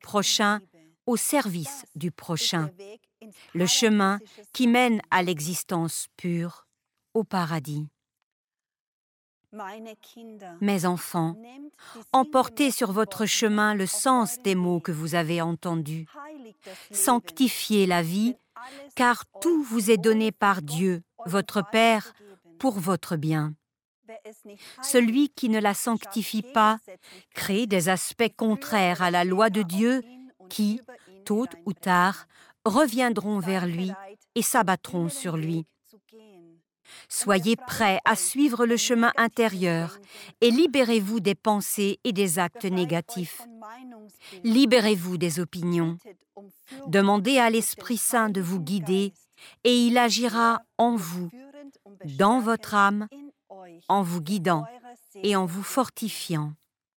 prochain au service du prochain, le chemin qui mène à l'existence pure, au paradis. Mes enfants, emportez sur votre chemin le sens des mots que vous avez entendus. Sanctifiez la vie, car tout vous est donné par Dieu, votre Père, pour votre bien. Celui qui ne la sanctifie pas crée des aspects contraires à la loi de Dieu qui, tôt ou tard, reviendront vers lui et s'abattront sur lui. Soyez prêts à suivre le chemin intérieur et libérez-vous des pensées et des actes négatifs. Libérez-vous des opinions. Demandez à l'Esprit Saint de vous guider et il agira en vous, dans votre âme, en vous guidant et en vous fortifiant.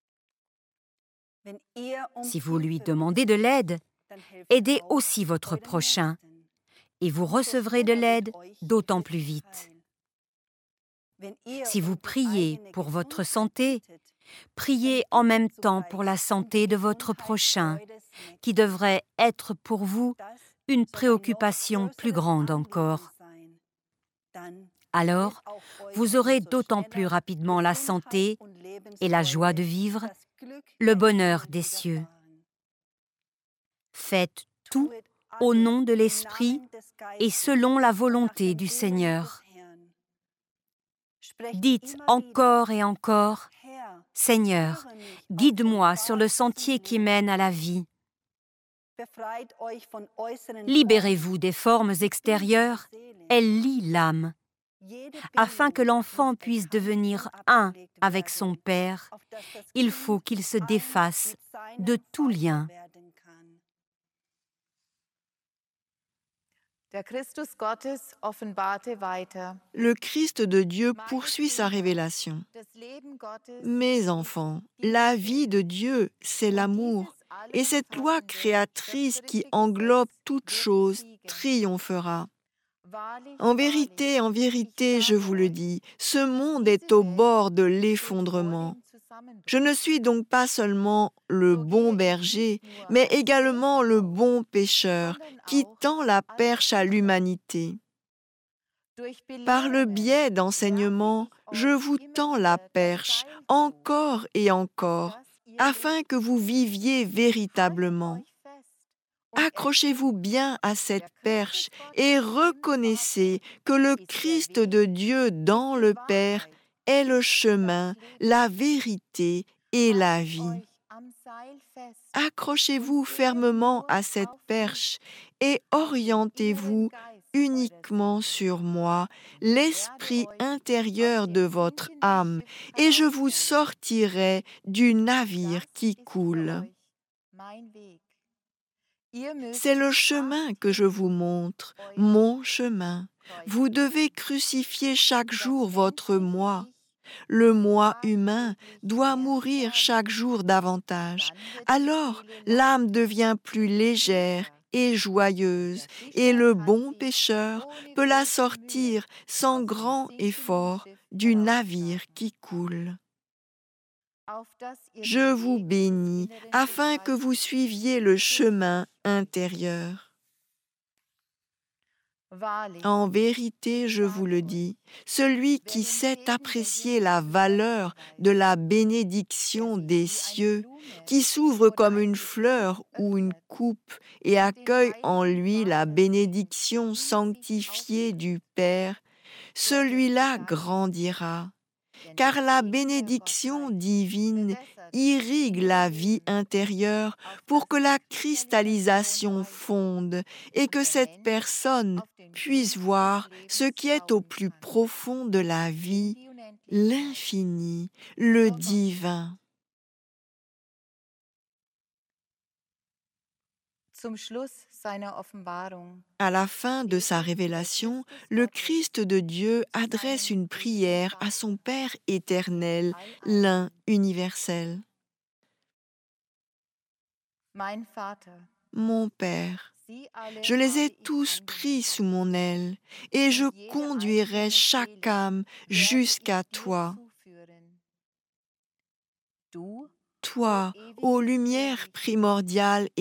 Si vous lui demandez de l'aide, aidez aussi votre prochain et vous recevrez de l'aide d'autant plus vite. Si vous priez pour votre santé, priez en même temps pour la santé de votre prochain, qui devrait être pour vous une préoccupation plus grande encore. Alors, vous aurez d'autant plus rapidement la santé et la joie de vivre, le bonheur des cieux. Faites tout au nom de l'Esprit et selon la volonté du Seigneur. Dites encore et encore, « Seigneur, guide-moi sur le sentier qui mène à la vie. » Libérez-vous des formes extérieures, elles lient l'âme, afin que l'enfant puisse devenir un avec son Père. Il faut qu'il se défasse de tout lien. Le Christ de Dieu poursuit sa révélation. Mes enfants, la vie de Dieu, c'est l'amour, et cette loi créatrice qui englobe toute chose triomphera. En vérité, je vous le dis, ce monde est au bord de l'effondrement. Je ne suis donc pas seulement le bon berger, mais également le bon pêcheur qui tend la perche à l'humanité. Par le biais d'enseignements, je vous tends la perche encore et encore, afin que vous viviez véritablement. Accrochez-vous bien à cette perche et reconnaissez que le Christ de Dieu dans le Père est le chemin, la vérité et la vie. Accrochez-vous fermement à cette perche et orientez-vous uniquement sur moi, l'esprit intérieur de votre âme, et je vous sortirai du navire qui coule. C'est le chemin que je vous montre, mon chemin. Vous devez crucifier chaque jour votre moi. Le moi humain doit mourir chaque jour davantage. Alors, l'âme devient plus légère et joyeuse, et le bon pêcheur peut la sortir sans grand effort du navire qui coule. Je vous bénis afin que vous suiviez le chemin intérieur. En vérité, je vous le dis, celui qui sait apprécier la valeur de la bénédiction des cieux, qui s'ouvre comme une fleur ou une coupe et accueille en lui la bénédiction sanctifiée du Père, celui-là grandira. Car la bénédiction divine irrigue la vie intérieure pour que la cristallisation fonde et que cette personne puisse voir ce qui est au plus profond de la vie, l'infini, le divin. À la fin de sa révélation, le Christ de Dieu adresse une prière à son Père éternel, l'un universel. Mon Père, je les ai tous pris sous mon aile, et je conduirai chaque âme jusqu'à toi. Toi, ô lumière primordiale